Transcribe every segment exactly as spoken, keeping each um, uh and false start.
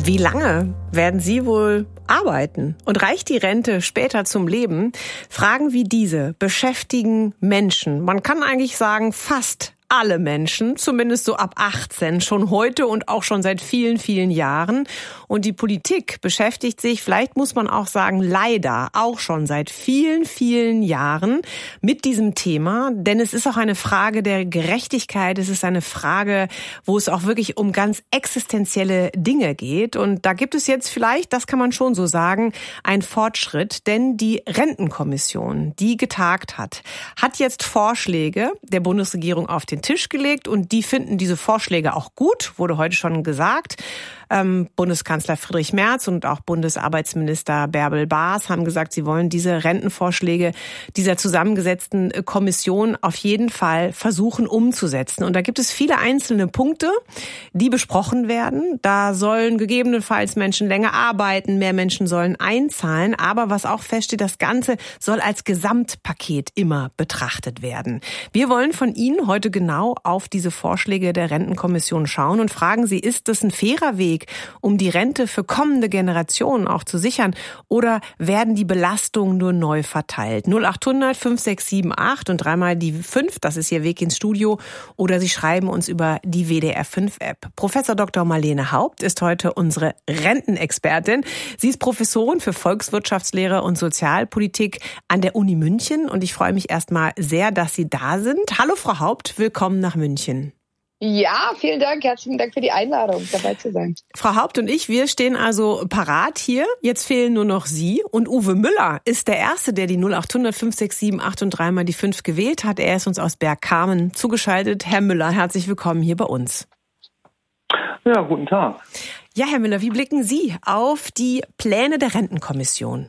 Wie lange werden Sie wohl arbeiten? Und reicht die Rente später zum Leben? Fragen wie diese beschäftigen Menschen. Man kann eigentlich sagen, fast alle Menschen, zumindest so ab achtzehn, schon heute und auch schon seit vielen, vielen Jahren. Und die Politik beschäftigt sich, vielleicht muss man auch sagen, leider auch schon seit vielen, vielen Jahren mit diesem Thema. Denn es ist auch eine Frage der Gerechtigkeit. Es ist eine Frage, wo es auch wirklich um ganz existenzielle Dinge geht. Und da gibt es jetzt vielleicht, das kann man schon so sagen, einen Fortschritt. Denn die Rentenkommission, die getagt hat, hat jetzt Vorschläge der Bundesregierung auf den Tisch gelegt und die finden diese Vorschläge auch gut, wurde heute schon gesagt. Ähm, Bundeskanzler Friedrich Merz und auch Bundesarbeitsminister Bärbel Baas haben gesagt, sie wollen diese Rentenvorschläge dieser zusammengesetzten Kommission auf jeden Fall versuchen umzusetzen. Und da gibt es viele einzelne Punkte, die besprochen werden. Da sollen gegebenenfalls Menschen länger arbeiten, mehr Menschen sollen einzahlen. Aber was auch feststeht, das Ganze soll als Gesamtpaket immer betrachtet werden. Wir wollen von Ihnen heute genau auf diese Vorschläge der Rentenkommission schauen und fragen Sie, ist das ein fairer Weg, um die Rente für kommende Generationen auch zu sichern? Oder werden die Belastungen nur neu verteilt? null acht hundert fünf sechs sieben acht und dreimal die fünf, das ist Ihr Weg ins Studio. Oder Sie schreiben uns über die W D R fünf App. Professor Doktor Marlene Haupt ist heute unsere Rentenexpertin. Sie ist Professorin für Volkswirtschaftslehre und Sozialpolitik an der Uni München. Und ich freue mich erstmal sehr, dass Sie da sind. Hallo Frau Haupt, willkommen nach München. Ja, vielen Dank. Herzlichen Dank für die Einladung, dabei zu sein. Frau Haupt und ich, wir stehen also parat hier. Jetzt fehlen nur noch Sie. Und Uwe Müller ist der Erste, der die null acht hundert fünf sechs sieben acht und dreimal die fünf gewählt hat. Er ist uns aus Bergkamen zugeschaltet. Herr Müller, herzlich willkommen hier bei uns. Ja, guten Tag. Ja, Herr Müller, wie blicken Sie auf die Pläne der Rentenkommission?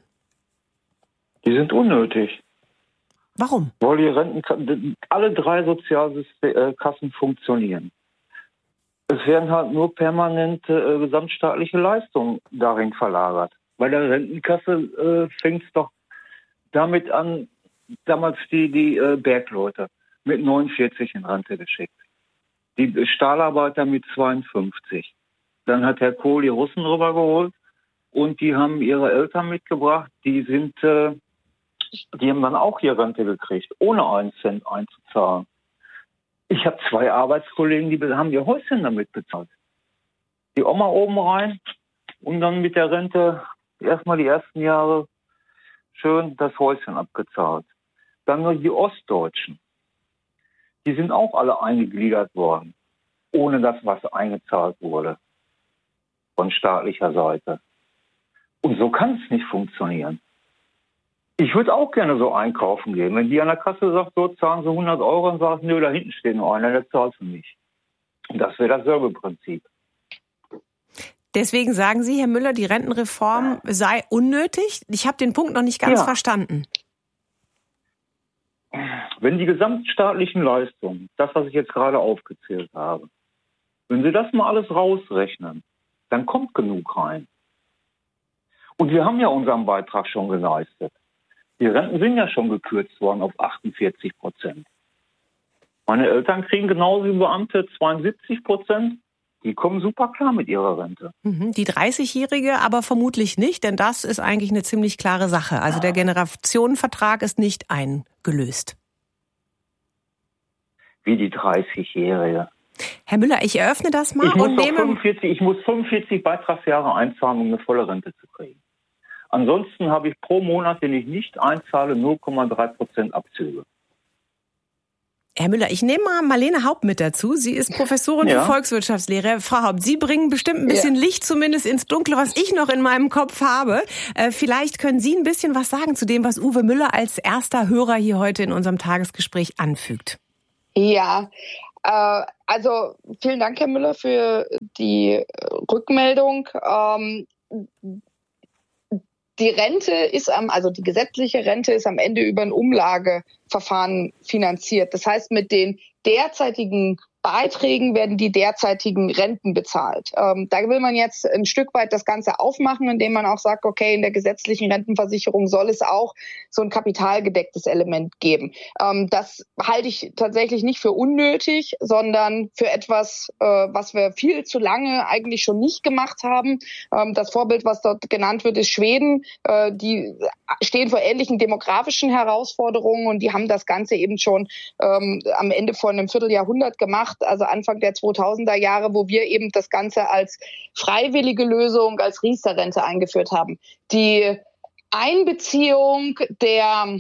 Die sind unnötig. Warum? Weil die Renten, alle drei Sozialkassen funktionieren. Es werden halt nur permanente äh, gesamtstaatliche Leistungen darin verlagert. Bei der Rentenkasse äh, fängt es doch damit an, damals die, die äh, Bergleute mit neunundvierzig in Rente geschickt. Die Stahlarbeiter mit zweiundfünfzig. Dann hat Herr Kohl die Russen rübergeholt und die haben ihre Eltern mitgebracht. Die sind... Äh, Die haben dann auch hier Rente gekriegt, ohne einen Cent einzuzahlen. Ich habe zwei Arbeitskollegen, die haben ihr Häuschen damit bezahlt. Die Oma oben rein und dann mit der Rente erstmal die ersten Jahre schön das Häuschen abgezahlt. Dann nur die Ostdeutschen. Die sind auch alle eingegliedert worden, ohne dass was eingezahlt wurde von staatlicher Seite. Und so kann es nicht funktionieren. Ich würde auch gerne so einkaufen gehen. Wenn die an der Kasse sagt, so zahlen sie hundert Euro, dann sagt nö, da hinten steht noch einer, der zahlt sie nicht. Und das wäre dasselbe Prinzip. Deswegen sagen Sie, Herr Müller, die Rentenreform sei unnötig? Ich habe den Punkt noch nicht ganz ja. verstanden. Wenn die gesamtstaatlichen Leistungen, das, was ich jetzt gerade aufgezählt habe, wenn Sie das mal alles rausrechnen, dann kommt genug rein. Und wir haben ja unseren Beitrag schon geleistet. Die Renten sind ja schon gekürzt worden auf achtundvierzig Prozent. Meine Eltern kriegen genauso wie Beamte zweiundsiebzig Prozent. Die kommen super klar mit ihrer Rente. Die dreißigjährige aber vermutlich nicht, denn das ist eigentlich eine ziemlich klare Sache. Also der Generationenvertrag ist nicht eingelöst. Wie die dreißigjährige. Herr Müller, ich eröffne das mal ich muss und nehme... fünfundvierzig, ich muss fünfundvierzig Beitragsjahre einzahlen, um eine volle Rente zu kriegen. Ansonsten habe ich pro Monat, den ich nicht einzahle, null Komma drei Prozent Abzüge. Herr Müller, ich nehme mal Marlene Haupt mit dazu. Sie ist Professorin ja. für Volkswirtschaftslehre. Frau Haupt, Sie bringen bestimmt ein bisschen ja. Licht zumindest ins Dunkle, was ich noch in meinem Kopf habe. Äh, vielleicht können Sie ein bisschen was sagen zu dem, was Uwe Müller als erster Hörer hier heute in unserem Tagesgespräch anfügt. Ja, äh, also vielen Dank, Herr Müller, für die Rückmeldung. Ähm, Die Rente ist am, also die gesetzliche Rente ist am Ende über ein Umlageverfahren finanziert. Das heißt, mit den derzeitigen Beiträgen werden die derzeitigen Renten bezahlt. Ähm, da will man jetzt ein Stück weit das Ganze aufmachen, indem man auch sagt, okay, in der gesetzlichen Rentenversicherung soll es auch so ein kapitalgedecktes Element geben. Ähm, das halte ich tatsächlich nicht für unnötig, sondern für etwas, äh, was wir viel zu lange eigentlich schon nicht gemacht haben. Ähm, das Vorbild, was dort genannt wird, ist Schweden. Äh, die stehen vor ähnlichen demografischen Herausforderungen und die haben das Ganze eben schon ähm, am Ende von einem Vierteljahrhundert gemacht, also Anfang der zweitausender Jahre, wo wir eben das Ganze als freiwillige Lösung, als Riester-Rente eingeführt haben. Die Einbeziehung der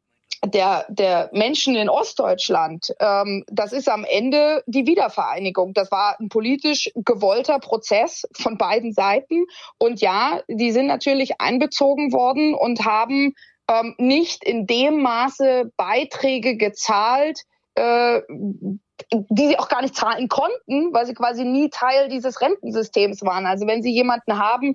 Der, der Menschen in Ostdeutschland, ähm, das ist am Ende die Wiedervereinigung. Das war ein politisch gewollter Prozess von beiden Seiten. Und ja, die sind natürlich einbezogen worden und haben ähm, nicht in dem Maße Beiträge gezahlt, äh, die sie auch gar nicht zahlen konnten, weil sie quasi nie Teil dieses Rentensystems waren. Also wenn Sie jemanden haben,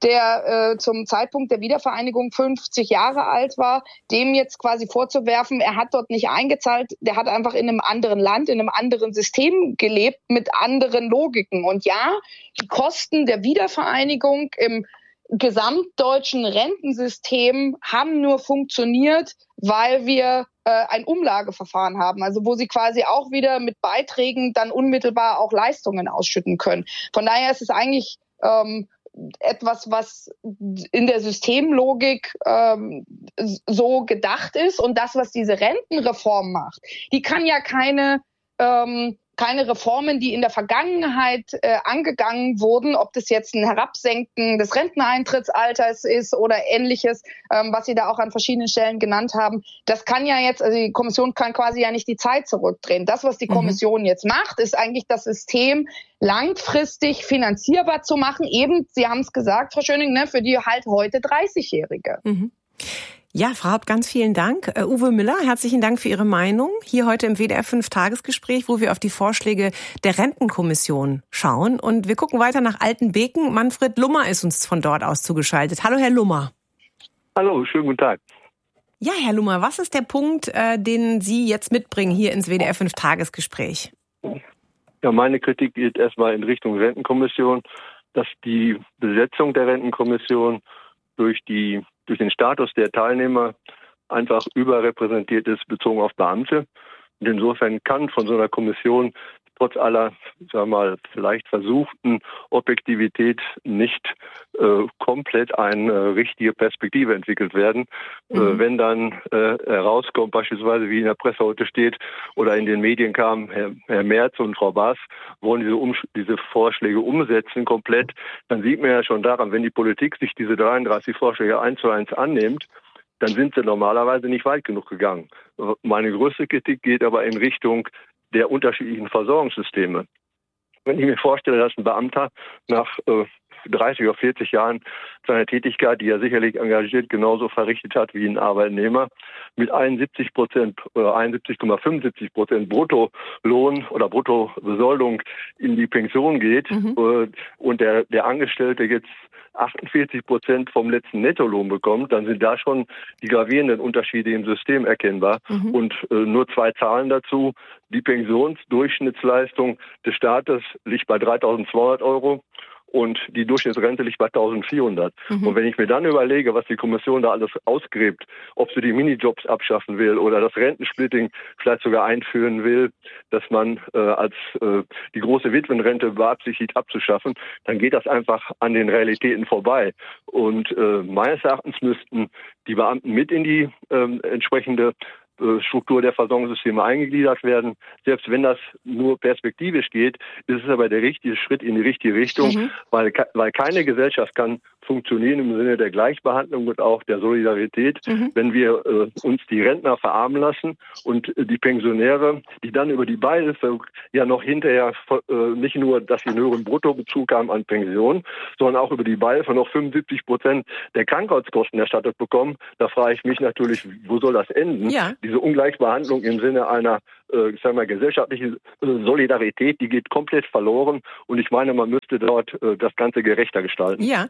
der äh, zum Zeitpunkt der Wiedervereinigung fünfzig Jahre alt war, dem jetzt quasi vorzuwerfen, er hat dort nicht eingezahlt, der hat einfach in einem anderen Land, in einem anderen System gelebt mit anderen Logiken. Und ja, die Kosten der Wiedervereinigung im gesamtdeutschen Rentensystem haben nur funktioniert, weil wir äh, ein Umlageverfahren haben, also wo sie quasi auch wieder mit Beiträgen dann unmittelbar auch Leistungen ausschütten können. Von daher ist es eigentlich ähm, etwas, was in der Systemlogik ähm, so gedacht ist. Und das, was diese Rentenreform macht, die kann ja keine ähm, keine Reformen, die in der Vergangenheit äh, angegangen wurden, ob das jetzt ein Herabsenken des Renteneintrittsalters ist oder Ähnliches, ähm, was Sie da auch an verschiedenen Stellen genannt haben. Das kann ja jetzt, also die Kommission kann quasi ja nicht die Zeit zurückdrehen. Das, was die mhm. Kommission jetzt macht, ist eigentlich das System langfristig finanzierbar zu machen. Eben, Sie haben es gesagt, Frau Schöning, ne, für die halt heute dreißigjährige. Mhm. Ja, Frau Haupt, ganz vielen Dank. Uh, Uwe Müller, herzlichen Dank für Ihre Meinung. Hier heute im W D R fünf Tagesgespräch, wo wir auf die Vorschläge der Rentenkommission schauen. Und wir gucken weiter nach Altenbeken. Manfred Lummer ist uns von dort aus zugeschaltet. Hallo, Herr Lummer. Hallo, schönen guten Tag. Ja, Herr Lummer, was ist der Punkt, äh, den Sie jetzt mitbringen hier ins W D R fünf Tagesgespräch? Ja, meine Kritik geht erstmal in Richtung Rentenkommission, dass die Besetzung der Rentenkommission durch die durch den Status der Teilnehmer einfach überrepräsentiert ist, bezogen auf Beamte. Und insofern kann von so einer Kommission trotz aller, sagen wir mal, vielleicht versuchten Objektivität nicht äh, komplett eine äh, richtige Perspektive entwickelt werden. Mhm. Äh, wenn dann äh, herauskommt, beispielsweise wie in der Presse heute steht oder in den Medien kam, Herr, Herr Merz und Frau Baas wollen diese, um, diese Vorschläge umsetzen komplett, dann sieht man ja schon daran, wenn die Politik sich diese dreiunddreißig Vorschläge eins zu eins annimmt, dann sind sie normalerweise nicht weit genug gegangen. Meine größte Kritik geht aber in Richtung der unterschiedlichen Versorgungssysteme. Wenn ich mir vorstelle, dass ein Beamter nach äh, dreißig oder vierzig Jahren seiner Tätigkeit, die er sicherlich engagiert genauso verrichtet hat wie ein Arbeitnehmer, mit einundsiebzig Prozent, äh, einundsiebzig Komma fünfundsiebzig Prozent Bruttolohn oder Bruttobesoldung in die Pension geht, mhm. äh, und der, der Angestellte jetzt achtundvierzig Prozent vom letzten Nettolohn bekommt, dann sind da schon die gravierenden Unterschiede im System erkennbar. Mhm. Und äh, nur zwei Zahlen dazu. Die Pensionsdurchschnittsleistung des Staates liegt bei dreitausendzweihundert Euro. Und die Durchschnittsrente liegt bei eintausendvierhundert. Mhm. Und wenn ich mir dann überlege, was die Kommission da alles ausgräbt, ob sie die Minijobs abschaffen will oder das Rentensplitting vielleicht sogar einführen will, dass man äh, als äh, die große Witwenrente beabsichtigt abzuschaffen, dann geht das einfach an den Realitäten vorbei. Und äh, meines Erachtens müssten die Beamten mit in die äh, entsprechende Struktur der Versorgungssysteme eingegliedert werden. Selbst wenn das nur perspektivisch geht, ist es aber der richtige Schritt in die richtige Richtung, mhm. weil, weil keine Gesellschaft kann funktionieren im Sinne der Gleichbehandlung und auch der Solidarität, mhm. wenn wir äh, uns die Rentner verarmen lassen und äh, die Pensionäre, die dann über die Beihilfe ja noch hinterher äh, nicht nur, dass sie einen höheren Bruttobezug haben an Pension, sondern auch über die Beihilfe noch fünfundsiebzig Prozent der Krankheitskosten erstattet bekommen. Da frage ich mich natürlich, wo soll das enden? Ja. Diese Ungleichbehandlung im Sinne einer, äh, ich sag mal, gesellschaftlichen äh, Solidarität, die geht komplett verloren. Und ich meine, man müsste dort äh, das Ganze gerechter gestalten. Ja, ja,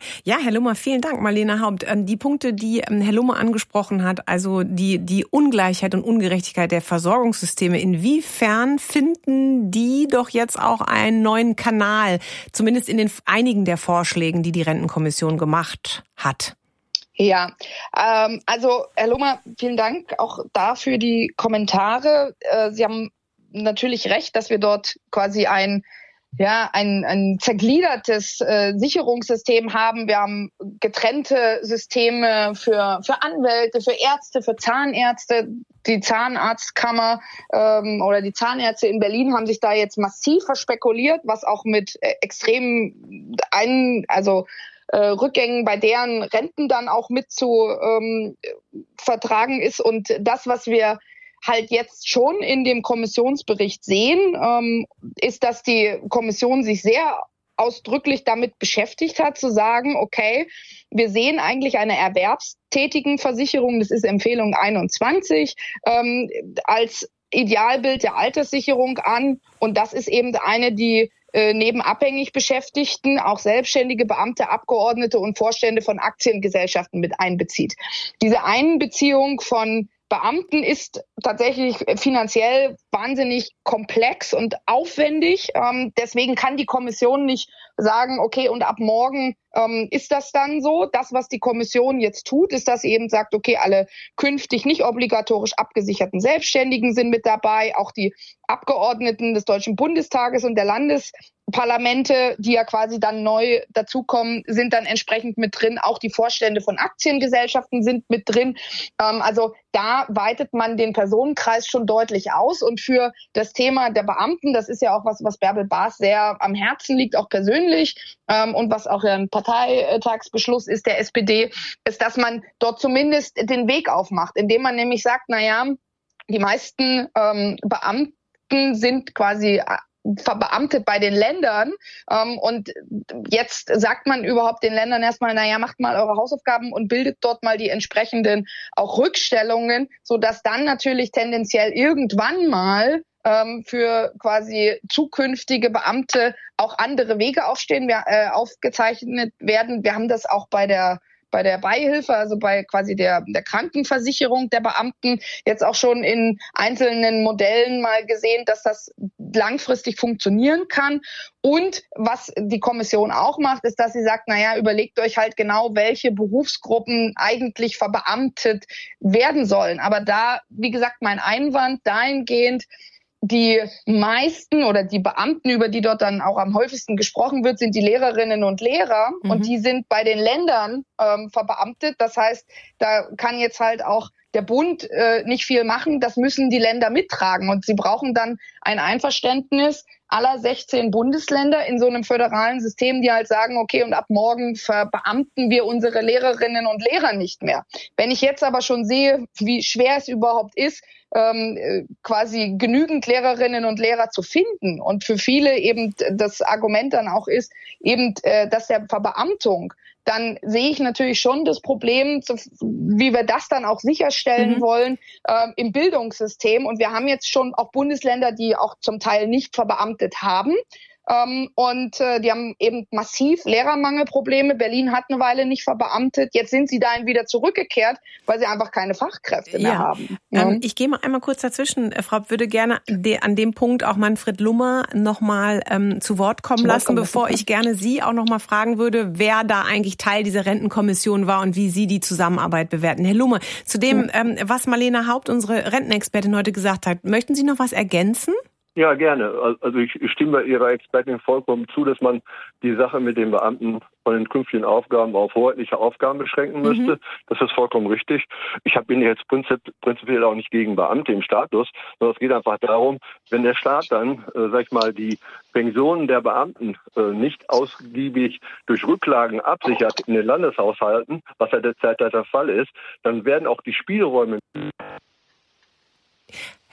Herr Lummer, vielen Dank, Marlene Haupt. Die Punkte, die Herr Lummer angesprochen hat, also die, die Ungleichheit und Ungerechtigkeit der Versorgungssysteme, inwiefern finden die doch jetzt auch einen neuen Kanal, zumindest in den einigen der Vorschlägen, die die Rentenkommission gemacht hat? Ja, ähm, also Herr Lummer, vielen Dank auch dafür die Kommentare. Äh, Sie haben natürlich recht, dass wir dort quasi ein ja ein, ein zergliedertes äh, Sicherungssystem haben. Wir haben getrennte Systeme für für Anwälte, für Ärzte, für Zahnärzte. Die Zahnarztkammer ähm, oder die Zahnärzte in Berlin haben sich da jetzt massiv verspekuliert, was auch mit äh, extremen ein also äh, Rückgängen bei deren Renten dann auch mit zu ähm, vertragen ist. Und das, was wir halt jetzt schon in dem Kommissionsbericht sehen, ähm, ist, dass die Kommission sich sehr ausdrücklich damit beschäftigt hat, zu sagen, okay, wir sehen eigentlich eine erwerbstätigen Versicherung, das ist Empfehlung einundzwanzig, ähm, als Idealbild der Alterssicherung an. Und das ist eben eine, die äh, neben abhängig Beschäftigten auch selbstständige Beamte, Abgeordnete und Vorstände von Aktiengesellschaften mit einbezieht. Diese Einbeziehung von Beamten ist tatsächlich finanziell wahnsinnig komplex und aufwendig. Ähm, deswegen kann die Kommission nicht sagen, okay, und ab morgen ähm, ist das dann so. Das, was die Kommission jetzt tut, ist, dass sie eben sagt, okay, alle künftig nicht obligatorisch abgesicherten Selbstständigen sind mit dabei, auch die Abgeordneten des Deutschen Bundestages und der Landesparlamente, die ja quasi dann neu dazukommen, sind dann entsprechend mit drin. Auch die Vorstände von Aktiengesellschaften sind mit drin. Ähm, also da weitet man den Personenkreis schon deutlich aus. Und für das Thema der Beamten, das ist ja auch was, was Bärbel Baas sehr am Herzen liegt, auch persönlich, ähm, und was auch ein Parteitagsbeschluss ist der S P D, ist, dass man dort zumindest den Weg aufmacht, indem man nämlich sagt, na ja, die meisten ähm, Beamten sind quasi verbeamtet bei den Ländern, ähm, und jetzt sagt man überhaupt den Ländern erstmal, naja, macht mal eure Hausaufgaben und bildet dort mal die entsprechenden auch Rückstellungen, sodass dann natürlich tendenziell irgendwann mal ähm, für quasi zukünftige Beamte auch andere Wege aufstehen, äh, aufgezeichnet werden. Wir haben das auch bei der bei der Beihilfe, also bei quasi der, der Krankenversicherung der Beamten, jetzt auch schon in einzelnen Modellen mal gesehen, dass das langfristig funktionieren kann. Und was die Kommission auch macht, ist, dass sie sagt, naja, überlegt euch halt genau, welche Berufsgruppen eigentlich verbeamtet werden sollen. Aber da, wie gesagt, mein Einwand dahingehend, die meisten oder die Beamten, über die dort dann auch am häufigsten gesprochen wird, sind die Lehrerinnen und Lehrer. Mhm. Und die sind bei den Ländern ähm, verbeamtet. Das heißt, da kann jetzt halt auch der Bund äh, nicht viel machen. Das müssen die Länder mittragen. Und sie brauchen dann ein Einverständnis aller sechzehn Bundesländer in so einem föderalen System, die halt sagen, okay, und ab morgen verbeamten wir unsere Lehrerinnen und Lehrer nicht mehr. Wenn ich jetzt aber schon sehe, wie schwer es überhaupt ist, ähm, quasi genügend Lehrerinnen und Lehrer zu finden und für viele eben das Argument dann auch ist, eben, äh, dass der Verbeamtung, dann sehe ich natürlich schon das Problem, wie wir das dann auch sicherstellen mhm. wollen äh, im Bildungssystem. Und wir haben jetzt schon auch Bundesländer, die auch zum Teil nicht verbeamtet haben. Ähm, und äh, die haben eben massiv Lehrermangelprobleme. Berlin hat eine Weile nicht verbeamtet. Jetzt sind sie dahin wieder zurückgekehrt, weil sie einfach keine Fachkräfte mehr ja. haben. Ähm, ja. Ich gehe mal einmal kurz dazwischen. Frau, würde gerne de, an dem Punkt auch Manfred Lummer nochmal ähm, zu Wort kommen zu lassen, Wort kommen bevor lassen. ich gerne Sie auch nochmal fragen würde, wer da eigentlich Teil dieser Rentenkommission war und wie Sie die Zusammenarbeit bewerten. Herr Lummer, zu dem, ja. ähm, was Marlene Haupt, unsere Rentenexpertin, heute gesagt hat, möchten Sie noch was ergänzen? Ja, gerne. Also ich stimme Ihrer Expertin vollkommen zu, dass man die Sache mit den Beamten von den künftigen Aufgaben auf hoheitliche Aufgaben beschränken müsste. Mhm. Das ist vollkommen richtig. Ich bin jetzt prinzip, prinzipiell auch nicht gegen Beamte im Status, sondern es geht einfach darum, wenn der Staat dann, äh, sag ich mal, die Pensionen der Beamten äh, nicht ausgiebig durch Rücklagen absichert in den Landeshaushalten, was ja derzeit der Fall ist, dann werden auch die Spielräume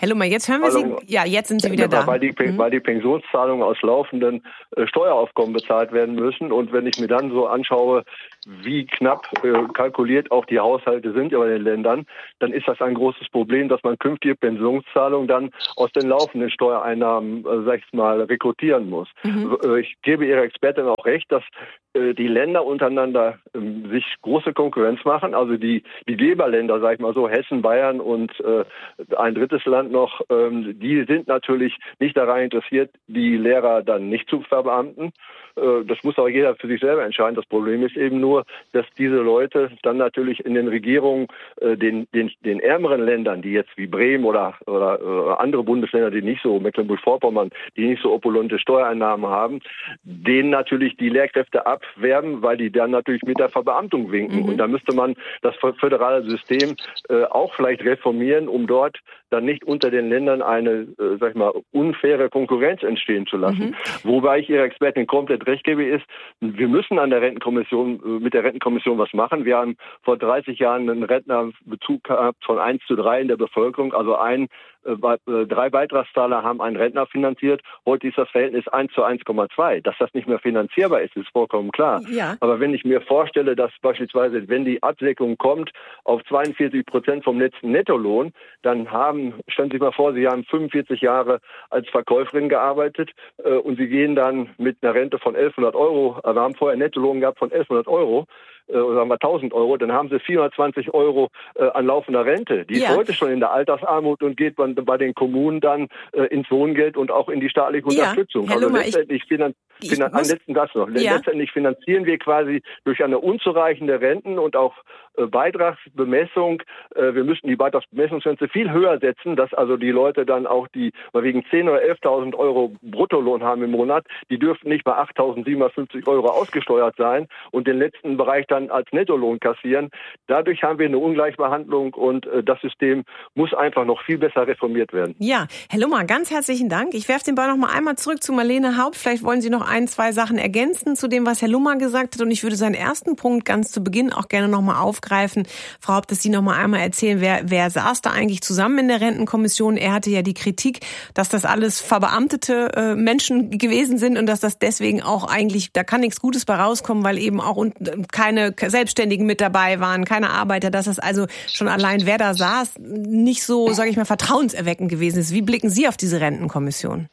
Herr Lummer, jetzt hören wir Zahlung, Sie. Ja, jetzt sind Sie wieder da. Weil die, mhm. weil die Pensionszahlungen aus laufenden äh, Steueraufkommen bezahlt werden müssen. Und wenn ich mir dann so anschaue, wie knapp äh, kalkuliert auch die Haushalte sind in den Ländern, dann ist das ein großes Problem, dass man künftige Pensionszahlungen dann aus den laufenden Steuereinnahmen, äh, sag ich mal, rekrutieren muss. Mhm. Äh, ich gebe Ihrer Expertin auch recht, dass äh, die Länder untereinander äh, sich große Konkurrenz machen. Also die, die Geberländer, sag ich mal so, Hessen, Bayern und äh, ein drittes Land noch, ähm, die sind natürlich nicht daran interessiert, die Lehrer dann nicht zu verbeamten. Äh, das muss auch jeder für sich selber entscheiden. Das Problem ist eben nur, dass diese Leute dann natürlich in den Regierungen äh, den, den, den ärmeren Ländern, die jetzt wie Bremen oder, oder äh, andere Bundesländer, die nicht so, Mecklenburg-Vorpommern, die nicht so opulente Steuereinnahmen haben, denen natürlich die Lehrkräfte abwerben, weil die dann natürlich mit der Verbeamtung winken. Mhm. Und da müsste man das föderale System äh, auch vielleicht reformieren, um dort dann nicht unter den Ländern eine, äh, sag ich mal, unfaire Konkurrenz entstehen zu lassen. Mhm. Wobei ich Ihrer Expertin komplett recht gebe, ist, wir müssen an der Rentenkommission, mit der Rentenkommission was machen. Wir haben vor dreißig Jahren einen Rentnerbezug gehabt von eins zu drei in der Bevölkerung, also ein Äh, drei Beitragszahler haben einen Rentner finanziert. Heute ist das Verhältnis eins zu eins Komma zwei. Dass das nicht mehr finanzierbar ist, ist vollkommen klar. Ja. Aber wenn ich mir vorstelle, dass beispielsweise, wenn die Abdeckung kommt auf zweiundvierzig Prozent vom letzten Nettolohn, dann haben, stellen Sie sich mal vor, Sie haben fünfundvierzig Jahre als Verkäuferin gearbeitet äh, und Sie gehen dann mit einer Rente von elfhundert Euro, also haben vorher einen Nettolohn gehabt von elfhundert Euro, oder sagen wir tausend Euro, dann haben sie vierhundertzwanzig Euro äh, an laufender Rente. Die ja. ist heute schon in der Altersarmut und geht bei, bei den Kommunen dann äh, ins Wohngeld und auch in die staatliche ja. Unterstützung. Herr also Lummer, letztendlich, finan- finan- an letzten Satz noch. Ja. letztendlich finanzieren wir quasi durch eine unzureichende Renten- und auch äh, Beitragsbemessung. Äh, wir müssen die Beitragsbemessungsgrenze viel höher setzen, dass also die Leute dann auch die mal wegen zehntausend oder elftausend Euro Bruttolohn haben im Monat, die dürften nicht bei achttausendsiebenhundertfünfzig Euro ausgesteuert sein und den letzten Bereich dann als Nettolohn kassieren. Dadurch haben wir eine Ungleichbehandlung und äh, das System muss einfach noch viel besser reformiert werden. Ja, Herr Lummer, ganz herzlichen Dank. Ich werfe den Ball noch mal einmal zurück zu Marlene Haupt. Vielleicht wollen Sie noch ein, zwei Sachen ergänzen zu dem, was Herr Lummer gesagt hat. Und ich würde seinen ersten Punkt ganz zu Beginn auch gerne noch mal aufgreifen. Frau Haupt, dass Sie noch mal einmal erzählen, wer, wer saß da eigentlich zusammen in der Rentenkommission? Er hatte ja die Kritik, dass das alles verbeamtete äh, Menschen gewesen sind und dass das deswegen auch eigentlich, da kann nichts Gutes bei rauskommen, weil eben auch keine Selbstständigen mit dabei waren, keine Arbeiter, dass das also schon allein, wer da saß, nicht so, sage ich mal, vertrauenserweckend gewesen ist. Wie blicken Sie auf diese Rentenkommission?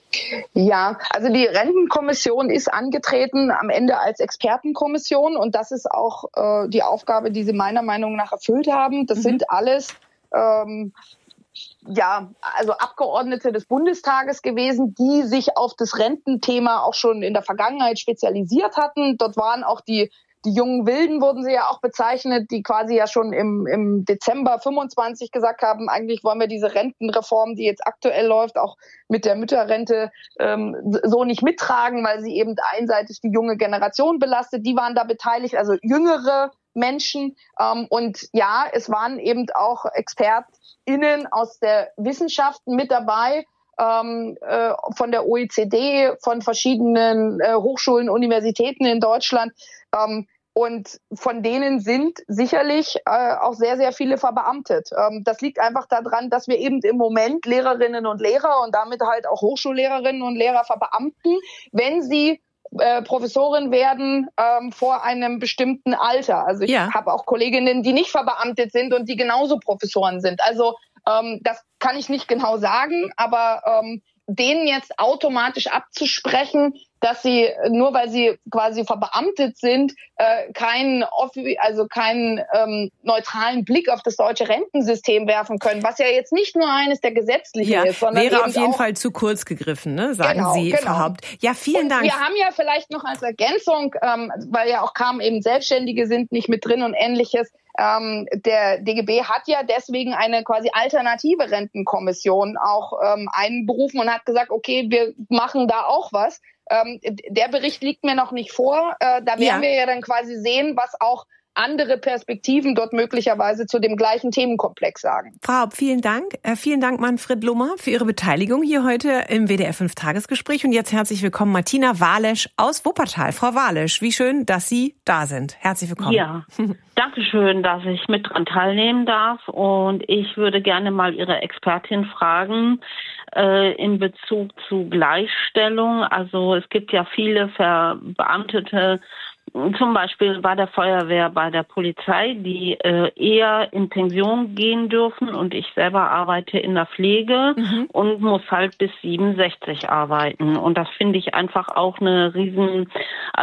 Ja, also die Rentenkommission ist angetreten am Ende als Expertenkommission und das ist auch äh, die Aufgabe, die sie meiner Meinung nach erfüllt haben. Das mhm. sind alles ähm, ja, also Abgeordnete des Bundestages gewesen, die sich auf das Rententhema auch schon in der Vergangenheit spezialisiert hatten. Dort waren auch die Die jungen Wilden wurden sie ja auch bezeichnet, die quasi ja schon im, im Dezember fünfundzwanzig gesagt haben, eigentlich wollen wir diese Rentenreform, die jetzt aktuell läuft, auch mit der Mütterrente ähm, so nicht mittragen, weil sie eben einseitig die junge Generation belastet. Die waren da beteiligt, also jüngere Menschen. Ähm, und ja, es waren eben auch ExpertInnen aus der Wissenschaft mit dabei, Ähm, äh, von der O E C D, von verschiedenen äh, Hochschulen, Universitäten in Deutschland. Ähm, und von denen sind sicherlich äh, auch sehr, sehr viele verbeamtet. Ähm, das liegt einfach daran, dass wir eben im Moment Lehrerinnen und Lehrer und damit halt auch Hochschullehrerinnen und Lehrer verbeamten, wenn sie äh, Professorin werden ähm, vor einem bestimmten Alter. Also ich ja. habe auch Kolleginnen, die nicht verbeamtet sind und die genauso Professoren sind. Also Ähm, das kann ich nicht genau sagen, aber ähm, denen jetzt automatisch abzusprechen, dass sie, nur weil sie quasi verbeamtet sind, äh, keinen, also keinen ähm, neutralen Blick auf das deutsche Rentensystem werfen können, was ja jetzt nicht nur eines der gesetzlichen ja, ist, sondern wäre eben auf jeden auch, Fall zu kurz gegriffen, ne? Sagen genau, Sie, genau. Frau Haupt. Ja, vielen Und Dank. Wir haben ja vielleicht noch als Ergänzung, ähm, weil ja auch kam eben Selbstständige sind nicht mit drin und Ähnliches. Ähm, der D G B hat ja deswegen eine quasi alternative Rentenkommission auch ähm, einberufen und hat gesagt, okay, wir machen da auch was. Ähm, der Bericht liegt mir noch nicht vor. Äh, da werden ja. wir ja dann quasi sehen, was auch andere Perspektiven dort möglicherweise zu dem gleichen Themenkomplex sagen. Frau Haupt, vielen Dank. Äh, vielen Dank, Manfred Lummer, für Ihre Beteiligung hier heute im W D R fünf Tagesgespräch. Und jetzt herzlich willkommen Martina Walesch aus Wuppertal. Frau Walesch, wie schön, dass Sie da sind. Herzlich willkommen. Ja, danke schön, dass ich mit dran teilnehmen darf. Und ich würde gerne mal Ihre Expertin fragen, äh, in Bezug zu Gleichstellung. Also es gibt ja viele Verbeamtete, zum Beispiel bei der Feuerwehr, bei der Polizei, die äh, eher in Pension gehen dürfen. Und ich selber arbeite in der Pflege mhm. und muss halt bis siebenundsechzig arbeiten. Und das finde ich einfach auch eine riesen